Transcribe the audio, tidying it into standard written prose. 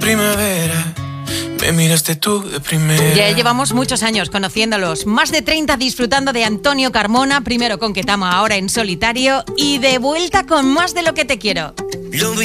primavera, me miraste tú de primera. Ya llevamos muchos años conociéndolos, más de 30 disfrutando de Antonio Carmona, primero con Ketama, ahora en solitario, y de vuelta con Más de lo que te quiero.